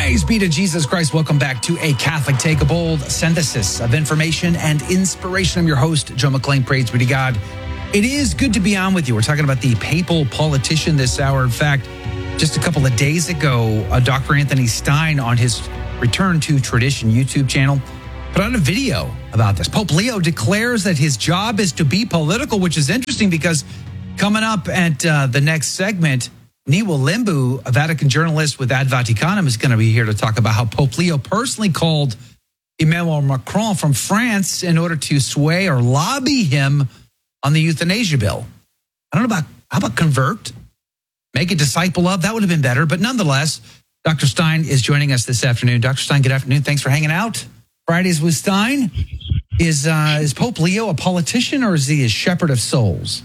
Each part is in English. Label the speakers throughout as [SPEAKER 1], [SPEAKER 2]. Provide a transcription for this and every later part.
[SPEAKER 1] Praise be to Jesus Christ. Welcome back to A Catholic Take, a bold synthesis of information and inspiration. I'm your host, Joe McClain. Praise be to God. It is good to be on with you. We're talking about the papal politician this hour. In fact, just a couple of days ago, Dr. Anthony Stein on his Return to Tradition YouTube channel put out a video about this. Pope Leo declares that his job is to be political, which is interesting because coming up at the next segment, Niwa Limbu, a Vatican journalist with Ad Vaticanum, is going to be here to talk about how Pope Leo personally called Emmanuel Macron from France in order to sway or lobby him on the euthanasia bill. I don't know how about convert, make a disciple of? That would have been better. But nonetheless, Dr. Stein is joining us this afternoon. Dr. Stein, good afternoon. Thanks for hanging out. Fridays with Stein. Is Pope Leo a politician or is he a shepherd of souls?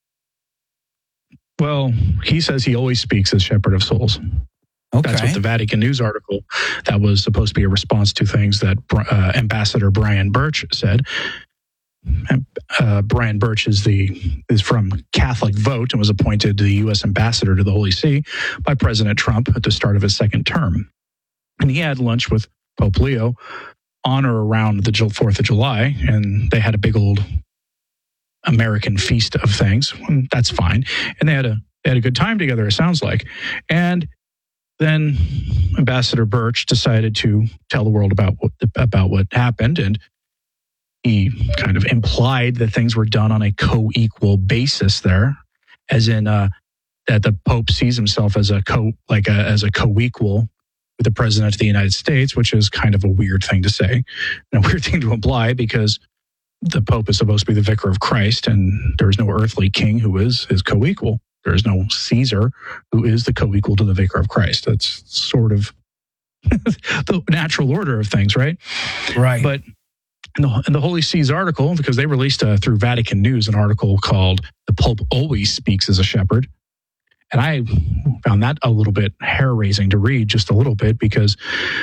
[SPEAKER 2] Well, he says he always speaks as shepherd of souls. Okay. That's what the Vatican News article that was supposed to be a response to things that Ambassador Brian Birch said. Brian Birch is from Catholic Vote and was appointed the U.S. ambassador to the Holy See by President Trump at the start of his second term. And he had lunch with Pope Leo on or around the 4th of July, and they had a big old American feast of things. That's fine. And they had a good time together, it sounds like. And then Ambassador Birch decided to tell the world about what happened, and he kind of implied that things were done on a co-equal basis there, as in that the Pope sees himself as a co-equal with the President of the United States, which is kind of a weird thing to say and a weird thing to imply because the Pope is supposed to be the vicar of Christ, and there is no earthly king who is his co-equal. There is no Caesar who is the co-equal to the vicar of Christ. That's sort of the natural order of things, right?
[SPEAKER 1] Right.
[SPEAKER 2] But in the Holy See's article, because they released through Vatican News an article called "The Pope Always Speaks as a Shepherd," and I found that a little bit hair-raising to read, just a little bit, because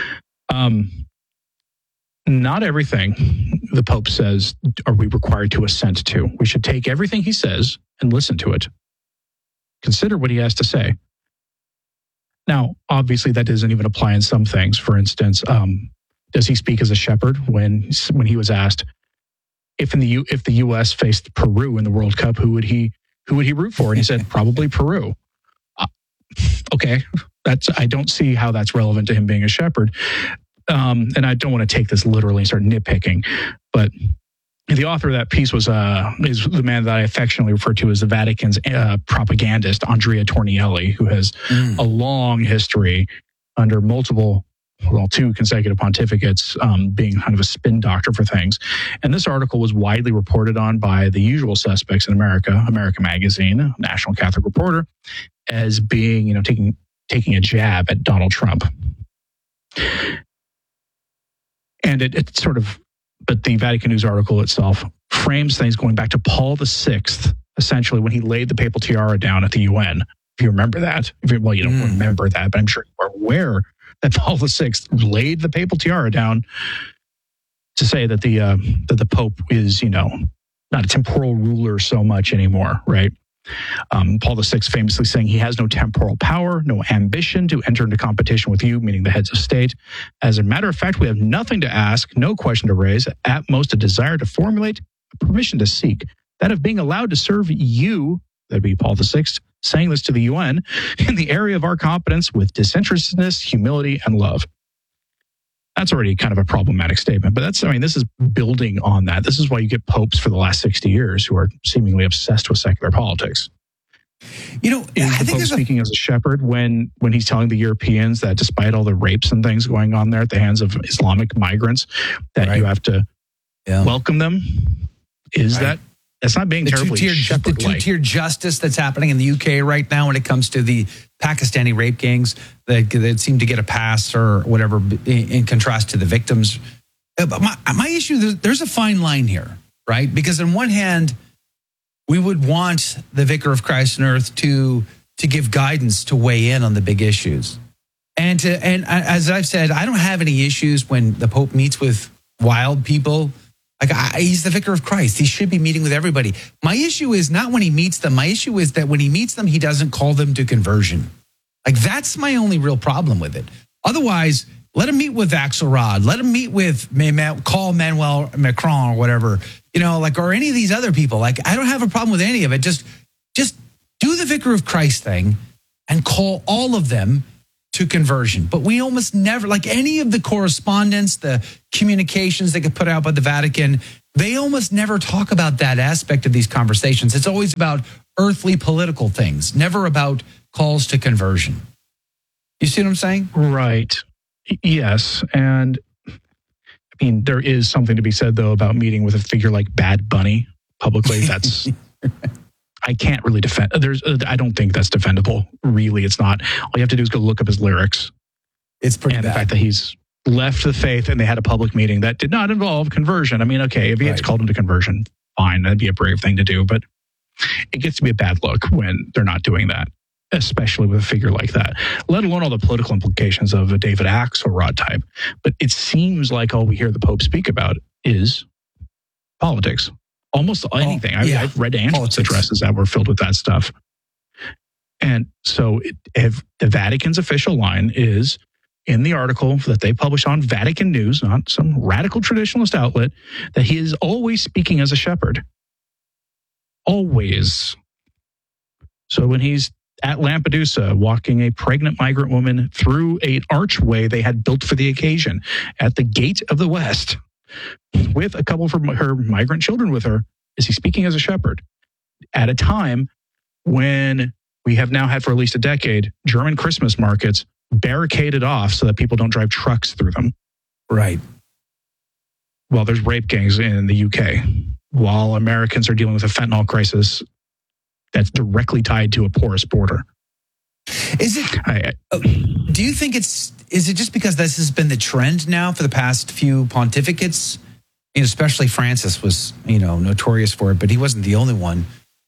[SPEAKER 2] not everything the Pope says are we required to assent to. We should take everything he says and listen to it. Consider what he has to say. Now, obviously, that doesn't even apply in some things. For instance, does he speak as a shepherd when he was asked if the U.S. faced Peru in the World Cup, who would he root for? And he said probably Peru. Okay, I don't see how that's relevant to him being a shepherd. And I don't want to take this literally and start nitpicking, but the author of that piece is the man that I affectionately refer to as the Vatican's propagandist, Andrea Tornielli, who has a long history under two consecutive pontificates, being kind of a spin doctor for things. And this article was widely reported on by the usual suspects in America, American Magazine, National Catholic Reporter, as being, taking a jab at Donald Trump. And it sort of, but the Vatican News article itself frames things going back to Paul VI, essentially when he laid the papal tiara down at the UN. If you remember that, you don't remember that, but I'm sure you are aware that Paul VI laid the papal tiara down to say that the Pope is, not a temporal ruler so much anymore, right? Paul VI famously saying he has no temporal power, no ambition to enter into competition with you, meaning the heads of state. As a matter of fact, we have nothing to ask, no question to raise, at most a desire to formulate, a permission to seek, that of being allowed to serve you, that'd be Paul VI, saying this to the UN, in the area of our competence with disinterestedness, humility, and love. That's already kind of a problematic statement, but this is building on that. This is why you get popes for the last 60 years who are seemingly obsessed with secular politics.
[SPEAKER 1] I
[SPEAKER 2] think the Pope speaking as a shepherd when he's telling the Europeans that despite all the rapes and things going on there at the hands of Islamic migrants, that you have to welcome them. That's not being terribly shepherd-like.
[SPEAKER 1] The two-tier justice that's happening in the UK right now when it comes to the Pakistani rape gangs that seem to get a pass or whatever in contrast to the victims. But my issue, there's a fine line here, right? Because on one hand, we would want the Vicar of Christ on earth to give guidance, to weigh in on the big issues. And as I've said, I don't have any issues when the Pope meets with wild people. He's the Vicar of Christ. He should be meeting with everybody. My issue is not when he meets them. My issue is that when he meets them, he doesn't call them to conversion. That's my only real problem with it. Otherwise, let him meet with Axelrod. Let him meet with call Manuel Macron or whatever, or any of these other people. Like, I don't have a problem with any of it. Just do the Vicar of Christ thing and call all of them to conversion. But we almost never, like any of the correspondence, the communications that get put out by the Vatican, they almost never talk about that aspect of these conversations. It's always about earthly political things, never about calls to conversion. You see what I'm saying?
[SPEAKER 2] Right. Yes. And I mean, there is something to be said, though, about meeting with a figure like Bad Bunny publicly. That's... I can't really defend. I don't think that's defendable. Really, it's not. All you have to do is go look up his lyrics.
[SPEAKER 1] It's pretty bad.
[SPEAKER 2] The fact that he's left the faith and they had a public meeting that did not involve conversion. I mean, okay, if he had called him to conversion, fine. That'd be a brave thing to do. But it gets to be a bad look when they're not doing that, especially with a figure like that, let alone all the political implications of a David Axelrod type. But it seems like all we hear the Pope speak about is politics. Almost anything. I've read Angela's addresses that were filled with that stuff. And so if the Vatican's official line is in the article that they publish on Vatican News, not some radical traditionalist outlet, that he is always speaking as a shepherd. Always. So when he's at Lampedusa walking a pregnant migrant woman through an archway they had built for the occasion at the Gate of the West, with a couple of her migrant children with her, is he speaking as a shepherd at a time when we have now had for at least a decade German Christmas markets barricaded off so that people don't drive trucks through them.
[SPEAKER 1] Right.
[SPEAKER 2] Well, there's rape gangs in the UK, while Americans are dealing with a fentanyl crisis that's directly tied to a porous border.
[SPEAKER 1] Is it? Do you think is it just because this has been the trend now for the past few pontificates? Especially Francis was, notorious for it, but he wasn't the only one.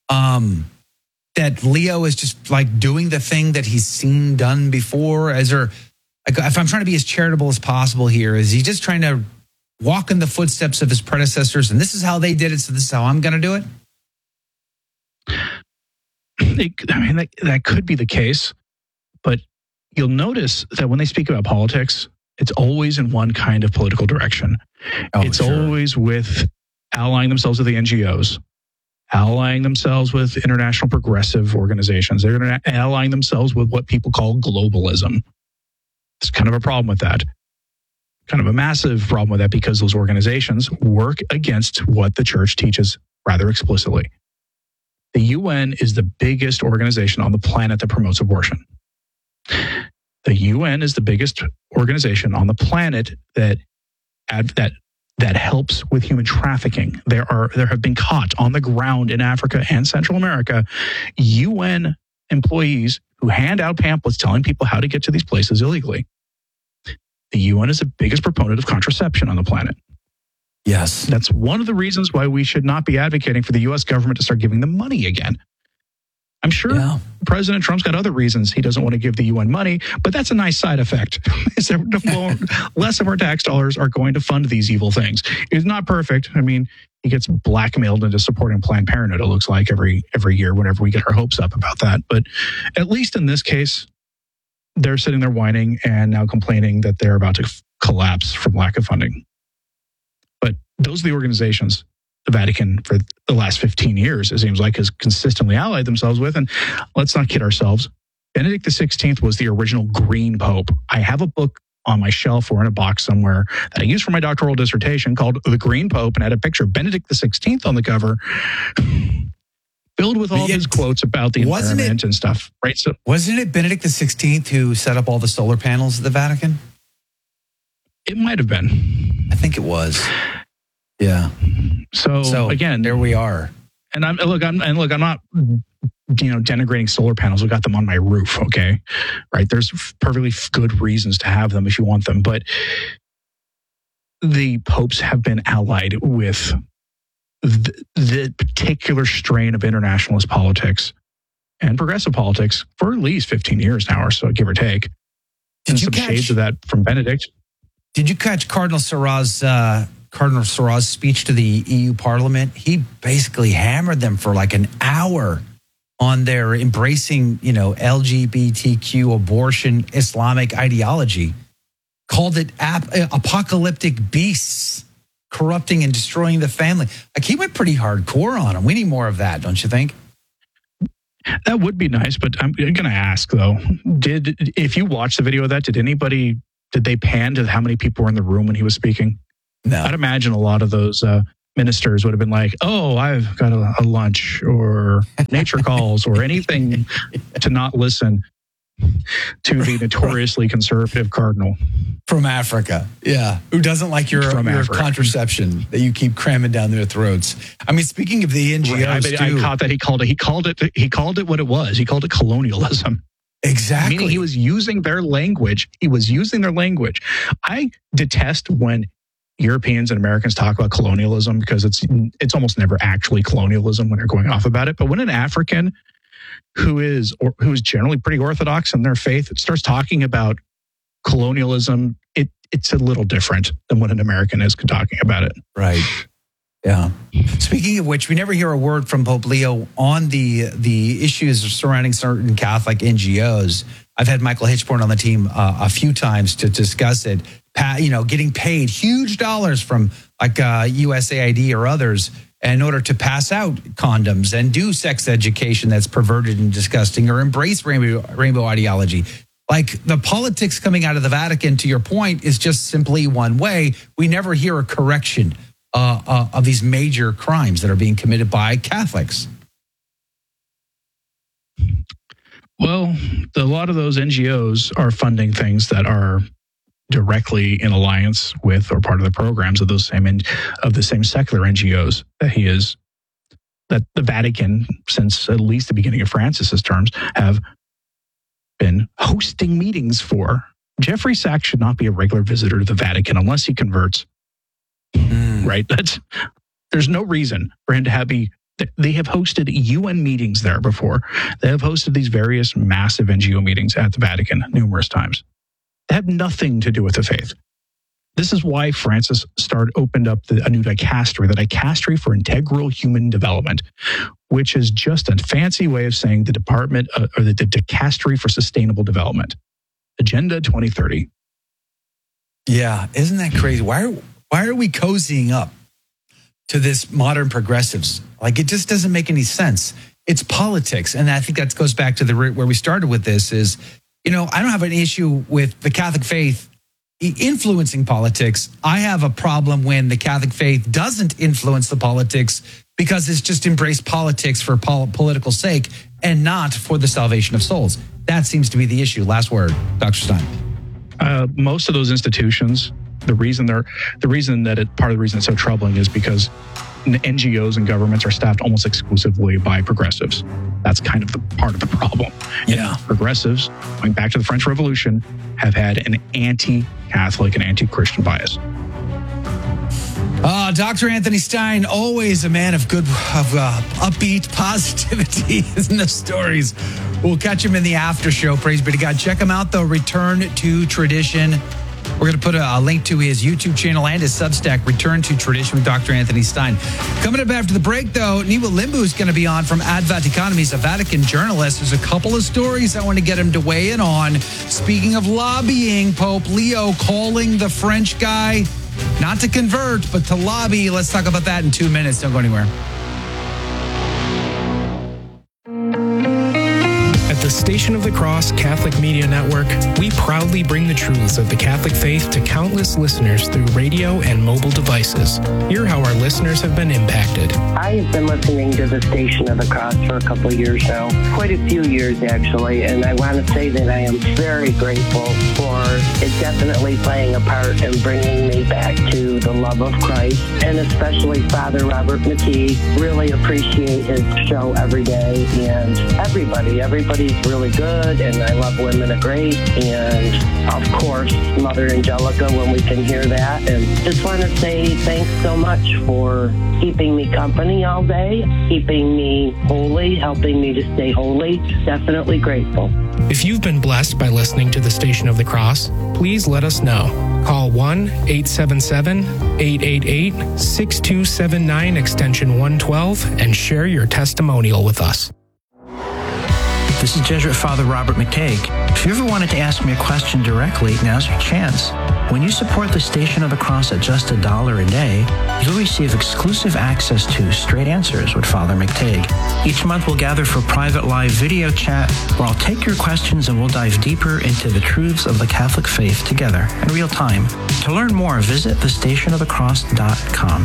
[SPEAKER 1] That Leo is just like doing the thing that he's seen done before. If I'm trying to be as charitable as possible here, is he just trying to walk in the footsteps of his predecessors? And this is how they did it, so this is how I'm going to do it?
[SPEAKER 2] That could be the case, but you'll notice that when they speak about politics, it's always in one kind of political direction. It's always with allying themselves with the NGOs, allying themselves with international progressive organizations. They're allying themselves with what people call globalism. It's kind of a problem with that. Kind of a massive problem with that, because those organizations work against what the church teaches rather explicitly. The UN is the biggest organization on the planet that promotes abortion. The UN is the biggest organization on the planet that helps with human trafficking. There have been caught on the ground in Africa and Central America UN employees who hand out pamphlets telling people how to get to these places illegally. The UN is the biggest proponent of contraception on the planet.
[SPEAKER 1] Yes.
[SPEAKER 2] That's one of the reasons why we should not be advocating for the U.S. government to start giving them money again. I'm sure President Trump's got other reasons he doesn't want to give the UN money, but that's a nice side effect. Less of our tax dollars are going to fund these evil things. It's not perfect. I mean, he gets blackmailed into supporting Planned Parenthood, it looks like, every year whenever we get our hopes up about that. But at least in this case, they're sitting there whining and now complaining that they're about to collapse from lack of funding. But those are the organizations the Vatican for the last 15 years, it seems like, has consistently allied themselves with. And let's not kid ourselves. Benedict XVI was the original Green Pope. I have a book on my shelf or in a box somewhere that I used for my doctoral dissertation called The Green Pope, and had a picture of Benedict XVI on the cover, filled with all his quotes about the environment and stuff. Right? So,
[SPEAKER 1] wasn't it Benedict XVI who set up all the solar panels at the Vatican?
[SPEAKER 2] It might have been.
[SPEAKER 1] I think it was. Yeah.
[SPEAKER 2] So again,
[SPEAKER 1] there we are.
[SPEAKER 2] And I'm not, denigrating solar panels. I've got them on my roof. Okay. Right. There's perfectly good reasons to have them if you want them. But the popes have been allied with the particular strain of internationalist politics and progressive politics for at least 15 years now or so, give or take. Did you catch shades of that from Benedict?
[SPEAKER 1] Did you catch Cardinal Sarraz's speech to the EU Parliament? He basically hammered them for like an hour on their embracing, LGBTQ, abortion, Islamic ideology, called it apocalyptic beasts, corrupting and destroying the family. Like, he went pretty hardcore on them. We need more of that, don't you think?
[SPEAKER 2] That would be nice, but I'm going to ask, though, if you watched the video of that, did they pan to how many people were in the room when he was speaking?
[SPEAKER 1] No.
[SPEAKER 2] I'd imagine a lot of those ministers would have been like, oh, I've got a lunch or nature calls or anything to not listen to the notoriously conservative cardinal.
[SPEAKER 1] From Africa. Yeah. Who doesn't like your contraception that you keep cramming down their throats. I mean, speaking of the NGOs,
[SPEAKER 2] I caught that he called it what it was. He called it colonialism.
[SPEAKER 1] Exactly.
[SPEAKER 2] Meaning he was using their language. I detest when Europeans and Americans talk about colonialism because it's almost never actually colonialism when they're going off about it. But when an African who is generally pretty orthodox in their faith starts talking about colonialism, it's a little different than what an American is talking about it.
[SPEAKER 1] Right. Yeah. Speaking of which, we never hear a word from Pope Leo on the issues surrounding certain Catholic NGOs. I've had Michael Hitchborn on the team a few times to discuss it. Getting paid huge dollars from like USAID or others in order to pass out condoms and do sex education that's perverted and disgusting or embrace rainbow ideology. Like, the politics coming out of the Vatican, to your point, is just simply one way. We never hear a correction of these major crimes that are being committed by Catholics.
[SPEAKER 2] Well, a lot of those NGOs are funding things that are directly in alliance with or part of the programs of the same secular NGOs that the Vatican, since at least the beginning of Francis's terms, have been hosting meetings for. Jeffrey Sachs should not be a regular visitor to the Vatican unless he converts. Right? There's no reason for him to they have hosted UN meetings there before. They have hosted these various massive NGO meetings at the Vatican numerous times. They have nothing to do with the faith. This is why Francis opened up a new dicastery, the Dicastery for Integral Human Development, which is just a fancy way of saying the department or the Dicastery for Sustainable Development, Agenda 2030.
[SPEAKER 1] Yeah, isn't that crazy? Why are we cozying up to this modern progressives? Like, it just doesn't make any sense. It's politics, and I think that goes back to where we started with this. Is I don't have an issue with the Catholic faith influencing politics. I have a problem when the Catholic faith doesn't influence the politics because it's just embraced politics for political sake and not for the salvation of souls. That seems to be the issue. Last word, Dr. Stein.
[SPEAKER 2] Most of those institutions, part of the reason it's so troubling is because NGOs and governments are staffed almost exclusively by progressives. That's kind of the part of the problem.
[SPEAKER 1] Yeah.
[SPEAKER 2] And progressives, going back to the French Revolution, have had an anti-Catholic and anti-Christian bias.
[SPEAKER 1] Dr. Anthony Stein, always a man of upbeat positivity in the stories. We'll catch him in the after show. Praise be to God. Check him out, though. Return to Tradition. We're going to put a link to his YouTube channel and his Substack, Return to Tradition with Dr. Anthony Stein. Coming up after the break, though, Niwa Limbu is going to be on from Ad Vaticanum. He's a Vatican journalist. There's a couple of stories I want to get him to weigh in on. Speaking of lobbying, Pope Leo calling the French guy not to convert, but to lobby. Let's talk about that in 2 minutes. Don't go anywhere.
[SPEAKER 3] At the Station of the Cross Catholic Media Network, we proudly bring the truths of the Catholic faith to countless listeners through radio and mobile devices. Hear how our listeners have been impacted.
[SPEAKER 4] I have been listening to the Station of the Cross for a couple of years now, quite a few years actually, and I want to say that I am very grateful for it definitely playing a part in bringing me back to the love of Christ, and especially Father Robert McKee. Really appreciate his show every day, and everybody's really good, and I love Women of Grace, and of course Mother Angelica when we can hear that. And just want to say thanks so much for keeping me company all day, keeping me holy, helping me to stay holy. Definitely grateful.
[SPEAKER 3] If you've been blessed by listening to the Station of the Cross, please let us know. Call 1-877-888-6279 extension 112 and share your testimonial with us.
[SPEAKER 5] This is Jesuit Father Robert McTague. If you ever wanted to ask me a question directly, now's your chance. When you support the Station of the Cross at just $1 a day, you'll receive exclusive access to Straight Answers with Father McTague. Each month we'll gather for private live video chat where I'll take your questions and we'll dive deeper into the truths of the Catholic faith together in real time. To learn more, visit thestationofthecross.com.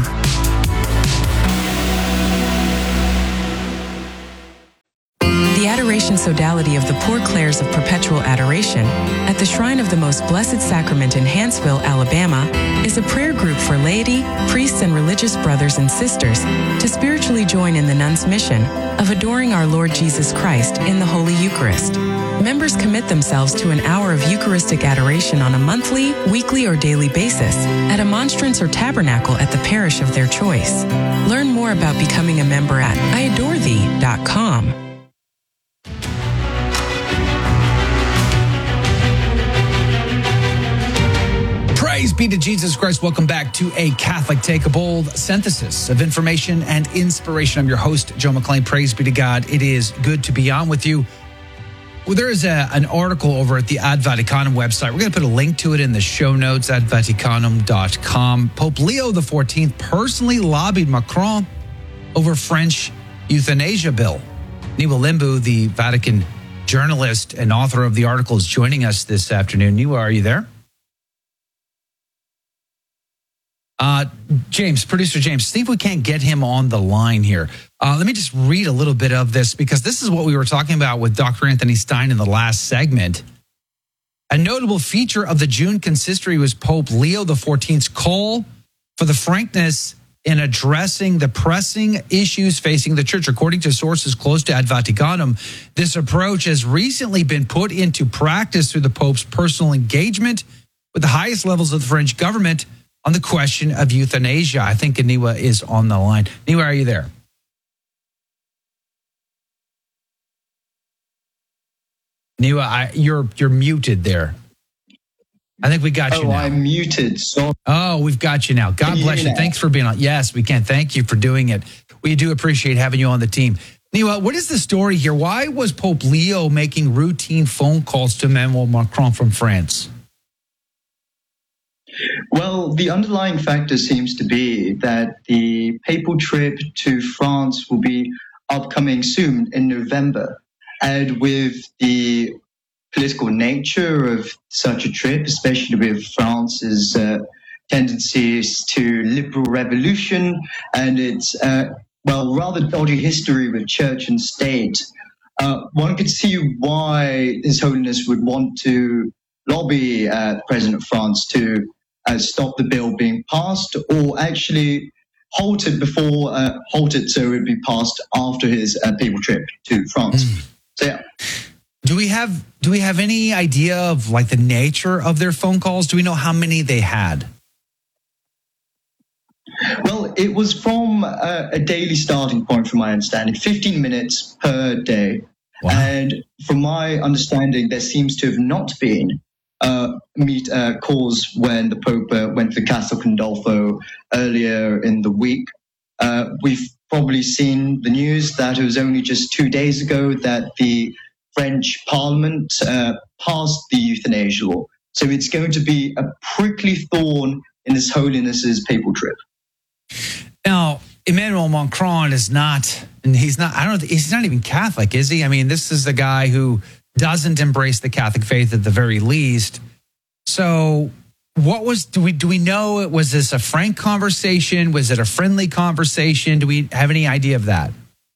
[SPEAKER 6] The Adoration Sodality of the Poor Clares of Perpetual Adoration at the Shrine of the Most Blessed Sacrament in Hanceville, Alabama, is a prayer group for laity, priests, and religious brothers and sisters to spiritually join in the nuns' mission of adoring our Lord Jesus Christ in the Holy Eucharist. Members commit themselves to an hour of Eucharistic adoration on a monthly, weekly, or daily basis at a monstrance or tabernacle at the parish of their choice. Learn more about becoming a member at iadorethee.com.
[SPEAKER 1] Praise be to Jesus Christ. Welcome back to A Catholic Take a Bold, synthesis of information and inspiration. I'm your host, Joe McClain. Praise be to God. It is good to be on with you. Well, there is an article over at the Ad Vaticanum website. We're going to put a link to it in the show notes at vaticanum.com. Pope Leo XIV personally lobbied Macron over French euthanasia bill. Niwa Limbu, the Vatican journalist and author of the article, is joining us this afternoon. Niwa, are you there? James, producer James, see if we can't get him on the line here. Let me just read a little bit of this because this is what we were talking about with Dr. Anthony Stein in the last segment. A notable feature of the June consistory was Pope Leo XIV's call for the frankness in addressing the pressing issues facing the church. According to sources close to Ad Vaticanum, this approach has recently been put into practice through the Pope's personal engagement with the highest levels of the French government on the question of euthanasia. I think Niwa is on the line. Niwa, are you there? Niwa, you're muted there. I think we got you now.
[SPEAKER 7] Oh, I'm muted. So
[SPEAKER 1] oh, we've got you now. God bless you. Thanks for being on. Yes, we can. Thank you for doing it. We do appreciate having you on the team. Niwa, what is the story here? Why was Pope Leo making routine phone calls to Emmanuel Macron from France?
[SPEAKER 7] Well, the underlying factor seems to be that the papal trip to France will be upcoming soon in November. And with the political nature of such a trip, especially with France's tendencies to liberal revolution and its, rather dodgy history with church and state, one could see why His Holiness would want to lobby President of France to stop the bill being passed, or actually halt it so it would be passed after his papal trip to France. So yeah.
[SPEAKER 1] Do we have any idea of like the nature of their phone calls? Do we know how many they had?
[SPEAKER 7] Well, it was from a daily starting point, from my understanding, 15 minutes per day. Wow. And from my understanding, there seems to have not been calls when the Pope went to Castel Gandolfo earlier in the week. We've probably seen the news that it was only just 2 days ago that the French Parliament passed the euthanasia law. So it's going to be a prickly thorn in His Holiness's papal trip.
[SPEAKER 1] Now, Emmanuel Macron is not, and he's not even Catholic, is he? I mean, this is a guy who doesn't embrace the Catholic faith at the very least. So do we know, was this a frank conversation? Was it a friendly conversation? Do we have any idea of that?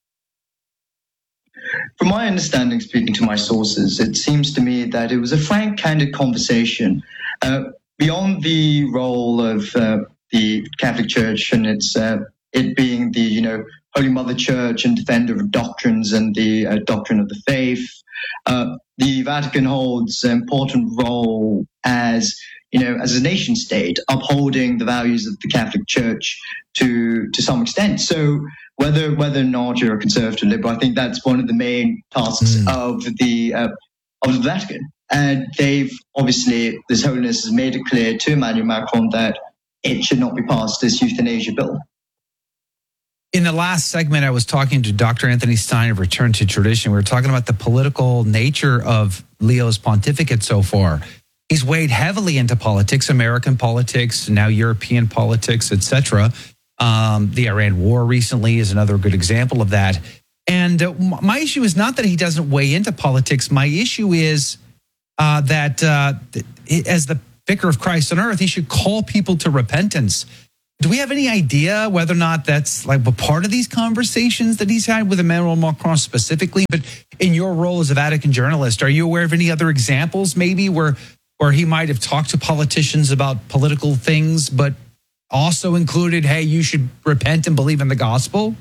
[SPEAKER 7] From my understanding, speaking to my sources, it seems to me that it was a frank, candid conversation. Beyond the role of the Catholic Church and its it being the Holy Mother Church and defender of doctrines and the doctrine of the faith, the Vatican holds an important role as a nation state, upholding the values of the Catholic Church to some extent. So whether or not you're a conservative liberal, I think that's one of the main tasks of the Vatican. And they've obviously, His Holiness has made it clear to Emmanuel Macron that it should not be passed, this euthanasia bill.
[SPEAKER 1] In the last segment, I was talking to Dr. Anthony Stein of Return to Tradition. We were talking about the political nature of Leo's pontificate so far. He's weighed heavily into politics, American politics, now European politics, etc. The Iran war recently is another good example of that. And my issue is not that he doesn't weigh into politics. My issue is that as the Vicar of Christ on earth, he should call people to repentance. Do we have any idea whether or not that's like a part of these conversations that he's had with Emmanuel Macron specifically? But in your role as a Vatican journalist, are you aware of any other examples maybe where he might have talked to politicians about political things, but also included, hey, you should repent and believe in the gospel?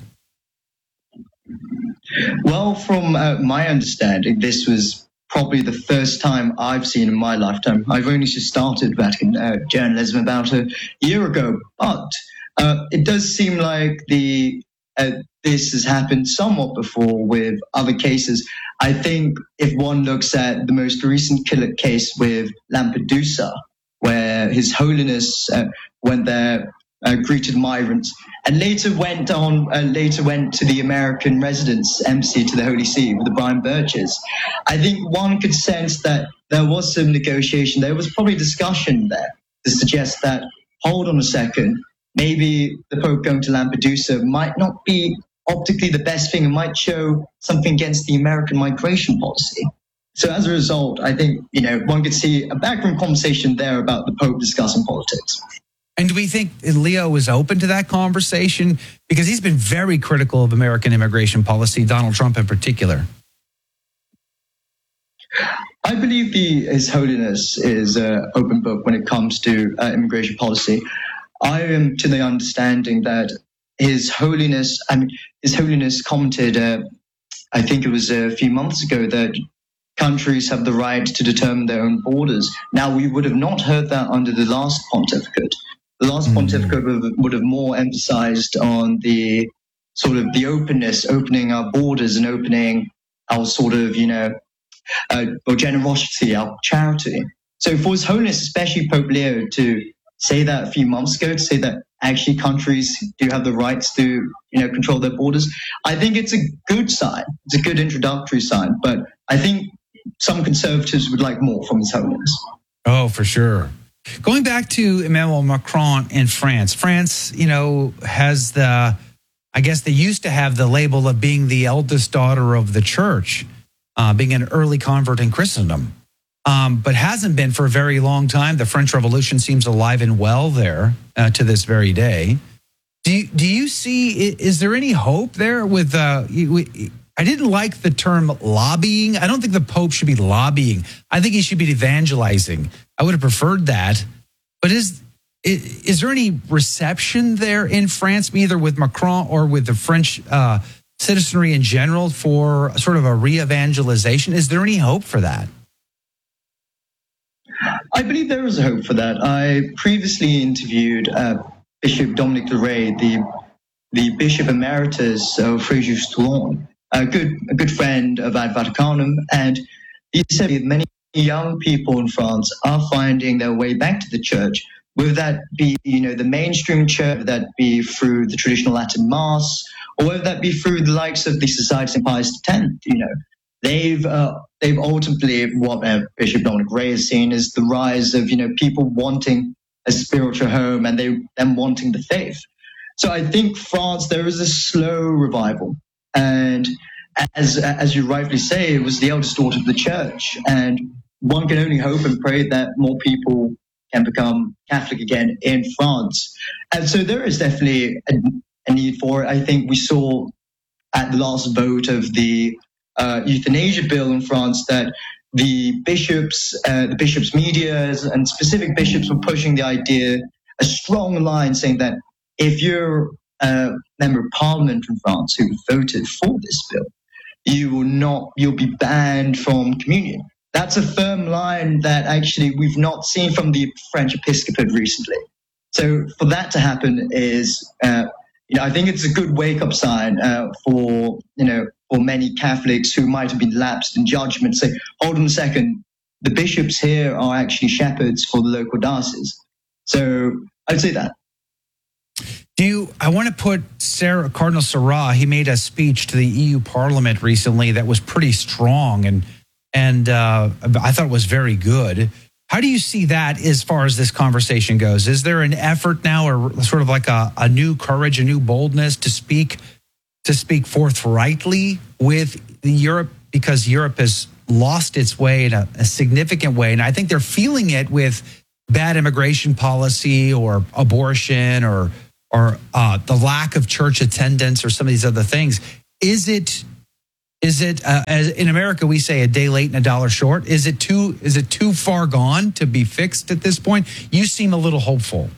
[SPEAKER 7] Well, from my understanding, this was probably the first time I've seen in my lifetime. I've only just started Vatican journalism about a year ago, but it does seem like this has happened somewhat before with other cases. I think if one looks at the most recent killer case with Lampedusa, where His Holiness went there, greeted migrants, and later went to the American residence embassy to the Holy See with the Brian Birches. I think one could sense that there was some negotiation. There was probably discussion there to suggest that, hold on a second, maybe the Pope going to Lampedusa might not be optically the best thing and might show something against the American migration policy. So as a result, I think, one could see a backroom conversation there about the Pope discussing politics.
[SPEAKER 1] And do we think Leo is open to that conversation? Because he's been very critical of American immigration policy, Donald Trump in particular.
[SPEAKER 7] I believe His Holiness is an open book when it comes to immigration policy. I am to the understanding that His Holiness commented, I think it was a few months ago, that countries have the right to determine their own borders. Now, we would have not heard that under the last pontificate. The last pontificate would have more emphasized on the sort of the openness, opening our borders and opening our sort of, our generosity, our charity. So for His Holiness, especially Pope Leo, to say that a few months ago, to say that actually countries do have the rights to, control their borders, I think it's a good sign. It's a good introductory sign. But I think some conservatives would like more from His Holiness.
[SPEAKER 1] Oh, for sure. Going back to Emmanuel Macron in France. France, has I guess they used to have the label of being the eldest daughter of the church, being an early convert in Christendom, but hasn't been for a very long time. The French Revolution seems alive and well there to this very day. Do you see, is there any hope there with, I didn't like the term lobbying. I don't think the Pope should be lobbying. I think he should be evangelizing. I would have preferred that. But is there any reception there in France, either with Macron or with the French citizenry in general, for sort of a re-evangelization? Is there any hope for that?
[SPEAKER 7] I believe there is a hope for that. I previously interviewed Bishop Dominic Leray, the Bishop Emeritus of Fréjus-Toulon, a good friend of Ad Vaticanum, and he said that many young people in France are finding their way back to the church, whether that be, the mainstream church, whether that be through the traditional Latin Mass, or whether that be through the likes of the Society of St. Pius X. They've ultimately, what Bishop Dominic Ray has seen is the rise of, people wanting a spiritual home and them wanting the faith. So I think France, there is a slow revival. And as you rightly say, it was the eldest daughter of the church. And one can only hope and pray that more people can become Catholic again in France. And so there is definitely a need for it. I think we saw at the last vote of the euthanasia bill in France that the bishops' media and specific bishops were pushing the idea, a strong line saying that if you're a member of parliament in France who voted for this bill, you'll be banned from communion. That's a firm line that actually we've not seen from the French episcopate recently. So for that to happen is, I think it's a good wake-up sign for many Catholics who might have been lapsed in judgment. Say, hold on a second, the bishops here are actually shepherds for the local diocese. So I'd say that.
[SPEAKER 1] I want to put Cardinal Sarah. He made a speech to the EU Parliament recently that was pretty strong, and I thought it was very good. How do you see that as far as this conversation goes? Is there an effort now, or sort of like a new courage, a new boldness to speak forthrightly with Europe, because Europe has lost its way in a significant way, and I think they're feeling it with bad immigration policy or abortion or the lack of church attendance or some of these other things. Is it as in America we say a day late and a dollar short? Is it too far gone to be fixed at this point? You seem a little hopeful.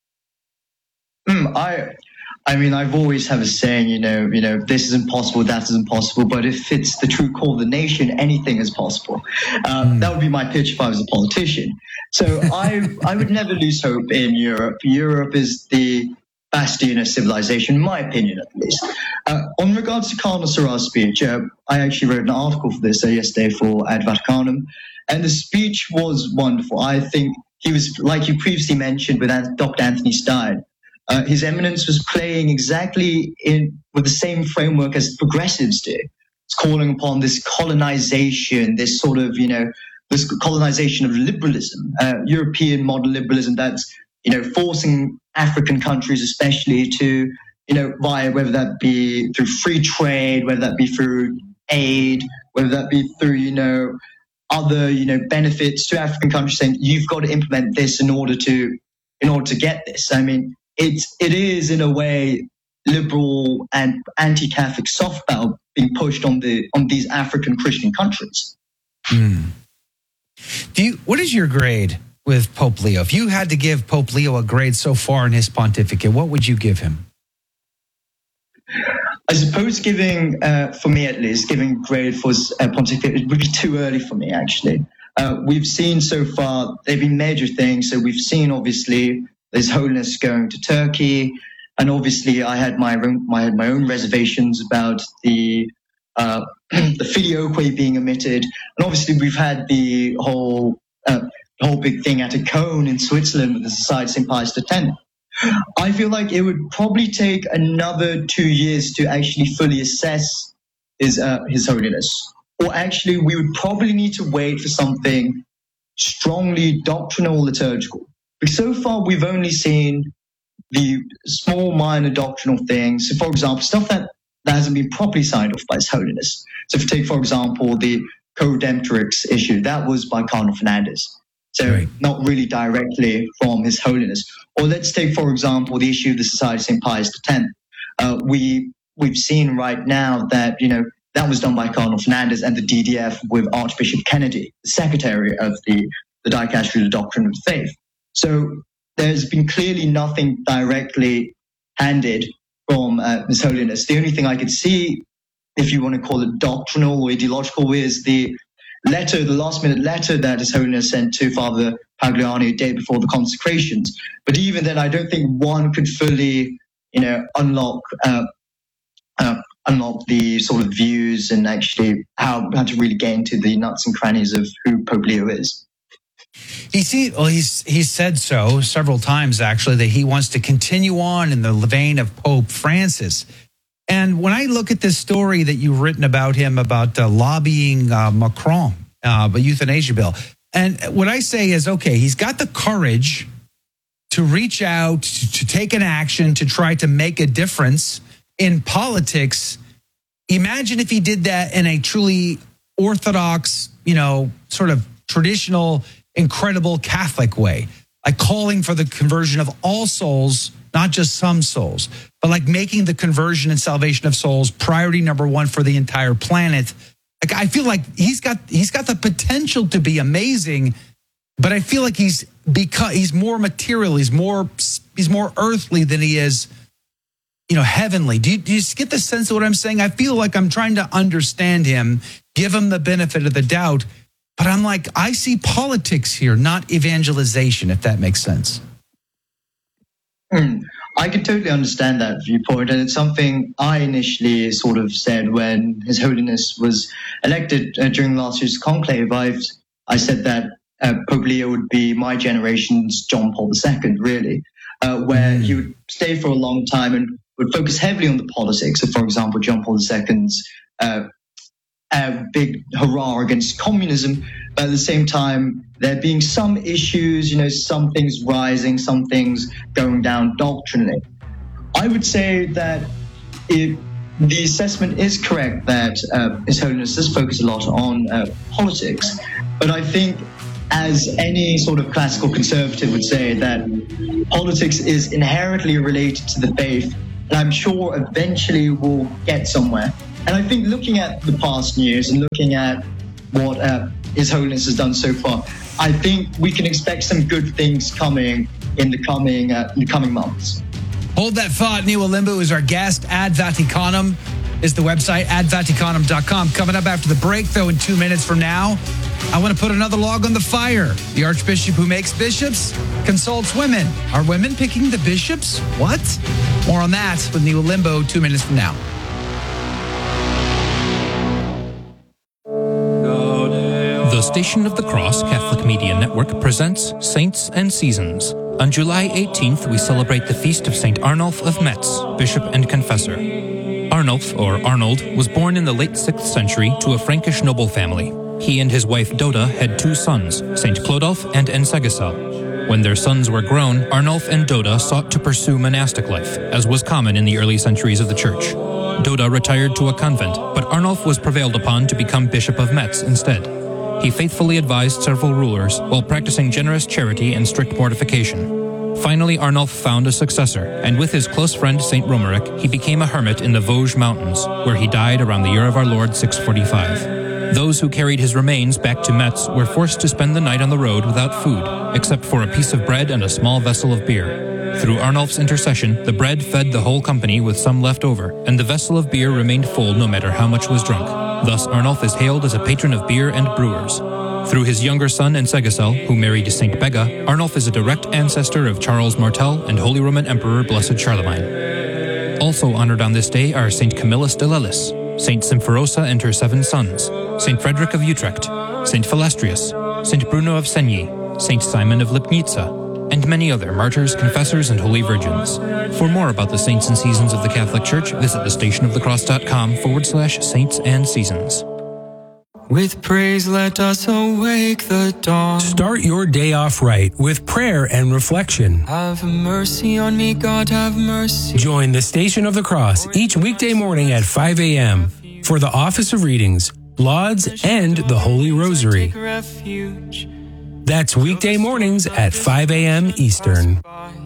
[SPEAKER 7] I mean, I've always have a saying, you know, this is impossible, that is impossible. But if it's the true call of the nation, anything is possible. That would be my pitch if I was a politician. So I would never lose hope in Europe. Europe is the bastion of civilization, in my opinion, at least. On regards to Cardinal Sarah's speech, I actually wrote an article for this yesterday for Ad Vaticanum, and the speech was wonderful. I think he was, like you previously mentioned with Dr. Anthony Stein, His Eminence was playing exactly with the same framework as progressives do. It's calling upon this colonization, this sort of, this colonization of liberalism, European model liberalism that's, forcing African countries especially to, via whether that be through free trade, whether that be through aid, whether that be through, other, benefits to African countries, saying you've got to implement this in order to get this. I mean, it is in a way liberal and anti-Catholic soft power being pushed on these African Christian countries.
[SPEAKER 1] What is your grade with Pope Leo? If you had to give Pope Leo a grade so far in his pontificate, what would you give him?
[SPEAKER 7] I suppose giving, for me at least, giving grade for his pontificate would be too early for me, actually. We've seen so far, there have been major things. So we've seen, obviously, His Holiness going to Turkey. And obviously, I had my own reservations about the filioque being omitted. And obviously, we've had the whole big thing at a cone in Switzerland with the Society of St. Pius X. I feel like it would probably take another 2 years to actually fully assess His Holiness. Or actually, we would probably need to wait for something strongly doctrinal liturgical. Because so far, we've only seen the small, minor doctrinal things. So, for example, stuff that hasn't been properly signed off by His Holiness. So if you take, for example, the co-redemptorix issue, that was by Cardinal Fernandez. So right. Not really directly from His Holiness. Or let's take, for example, the issue of the Society of St. Pius X. We've seen right now that, that was done by Cardinal Fernandez and the DDF with Archbishop Kennedy, the secretary of the Dicastery of the Doctrine of the Faith. So there's been clearly nothing directly handed from His Holiness. The only thing I could see, if you want to call it doctrinal or ideological, is the last-minute letter that His Holiness sent to Father Pagliani a day before the consecrations. But even then, I don't think one could fully, unlock the sort of views and actually how to really get into the nuts and crannies of who Pope Leo is.
[SPEAKER 1] He's said so several times, actually, that he wants to continue on in the vein of Pope Francis. And when I look at this story that you've written about him, about lobbying Macron, the euthanasia bill, and what I say is, okay, he's got the courage to reach out, to take an action, to try to make a difference in politics. Imagine if he did that in a truly orthodox, sort of traditional, incredible Catholic way, like calling for the conversion of all souls, not just some souls, but like making the conversion and salvation of souls priority number one for the entire planet. Like, I feel like he's got the potential to be amazing, but I feel like he's more material, he's more earthly than he is, heavenly. Do you get the sense of what I'm saying? I feel like I'm trying to understand him, give him the benefit of the doubt. But I'm like, I see politics here, not evangelization, if that makes sense.
[SPEAKER 7] I can totally understand that viewpoint. And it's something I initially sort of said when His Holiness was elected during last year's conclave. I said that Pope Leo would be my generation's John Paul II, really. where he would stay for a long time and would focus heavily on the politics. So, for example, John Paul II's big hurrah against communism, but at the same time, there being some issues, some things rising, some things going down doctrinally. I would say that the assessment is correct that His Holiness does focus a lot on politics, but I think, as any sort of classical conservative would say, that politics is inherently related to the faith, and I'm sure eventually we'll get somewhere. And I think looking at the past years and looking at what His Holiness has done so far, I think we can expect some good things coming in the coming months.
[SPEAKER 1] Hold that thought. Neil Olimbu is our guest. Ad Vaticanum is the website, advaticanum.com. Coming up after the break, though, in 2 minutes from now, I want to put another log on the fire. The Archbishop who makes bishops consults women. Are women picking the bishops? What? More on that with Neil Olimbu 2 minutes from now.
[SPEAKER 8] The Station of the Cross Catholic Media Network presents Saints and Seasons. On July 18th, we celebrate the feast of St. Arnulf of Metz, Bishop and Confessor. Arnulf, or Arnold, was born in the late 6th century to a Frankish noble family. He and his wife Doda had 2 sons, St. Clodulf and Ensegisel. When their sons were grown, Arnulf and Doda sought to pursue monastic life, as was common in the early centuries of the Church. Doda retired to a convent, but Arnulf was prevailed upon to become Bishop of Metz instead. He faithfully advised several rulers while practicing generous charity and strict mortification. Finally, Arnulf found a successor, and with his close friend St. Romeric, he became a hermit in the Vosges Mountains, where he died around the year of our Lord 645. Those who carried his remains back to Metz were forced to spend the night on the road without food, except for a piece of bread and a small vessel of beer. Through Arnulf's intercession, the bread fed the whole company with some left over, and the vessel of beer remained full no matter how much was drunk. Thus, Arnulf is hailed as a patron of beer and brewers. Through his younger son Ensegisel, who married St. Bega, Arnulf is a direct ancestor of Charles Martel and Holy Roman Emperor Blessed Charlemagne. Also honored on this day are St. Camillus de Lellis, St. Symphorosa and her 7 sons, St. Frederick of Utrecht, St. Philastrius, St. Bruno of Segni, St. Simon of Lipnitsa, and many other martyrs, confessors, and holy virgins. For more about the saints and seasons of the Catholic Church, visit thestationofthecross.com/saints and seasons.
[SPEAKER 9] With praise, let us awake the dawn.
[SPEAKER 10] Start your day off right with prayer and reflection.
[SPEAKER 9] Have mercy on me, God, have mercy.
[SPEAKER 10] Join the Station of the Cross each weekday morning at 5 a.m. for the Office of Readings, Lauds, and the Holy Rosary. That's weekday mornings at 5 a.m. Eastern.